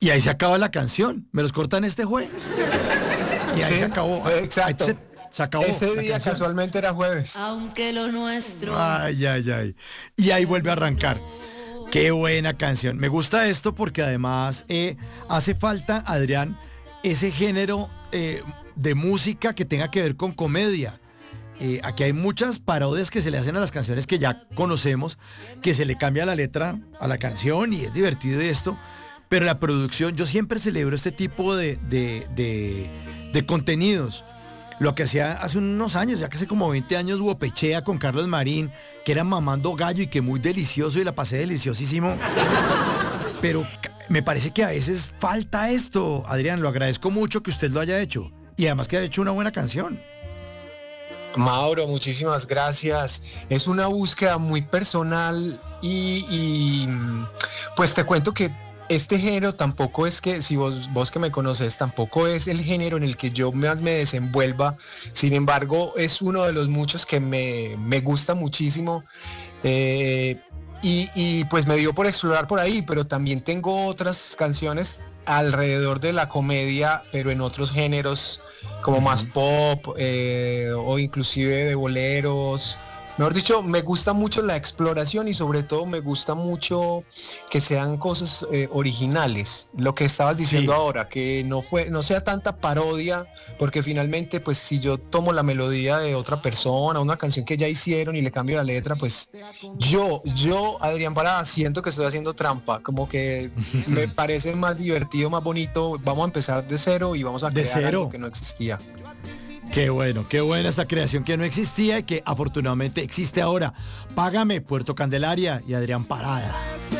Y ahí se acaba la canción. Me los cortan este jueves. Y ahí Sí, se acabó. exacto. Ahí se acabó Ese la día canción. casualmente era jueves. Aunque lo nuestro. Ay, ay, ay. Y ahí vuelve a arrancar. Qué buena canción. Me gusta esto porque además hace falta, Adrián, ese género de música que tenga que ver con comedia. Aquí hay muchas parodias que se le hacen a las canciones que ya conocemos, que se le cambia la letra a la canción y es divertido esto, pero la producción, yo siempre celebro este tipo de contenidos. Lo que hacía hace unos años, ya que hace como 20 años, Huopechea con Carlos Marín, que era mamando gallo y que muy delicioso y la pasé deliciosísimo. Pero me parece que a veces falta esto, Adrián, lo agradezco mucho que usted lo haya hecho y además que haya hecho una buena canción. Mauro, muchísimas gracias. Es una búsqueda muy personal y pues te cuento que este género tampoco es que, si vos que me conoces, tampoco es el género en el que yo más me desenvuelva. Sin embargo, es uno de los muchos que me gusta muchísimo. Y pues me dio por explorar por ahí, pero también tengo otras canciones alrededor de la comedia, pero en otros géneros como más pop o inclusive de boleros. Mejor dicho, me gusta mucho la exploración y sobre todo me gusta mucho que sean cosas originales. Lo que estabas diciendo Sí. ahora, que no sea tanta parodia, porque finalmente, pues si yo tomo la melodía de otra persona, una canción que ya hicieron y le cambio la letra, pues Adrián Parada, siento que estoy haciendo trampa, como que me parece más divertido, más bonito. Vamos a empezar de cero y vamos a De crear cero. algo que no existía. Qué buena esta creación que no existía y que afortunadamente existe ahora. Págame, Puerto Candelaria y Adrián Parada.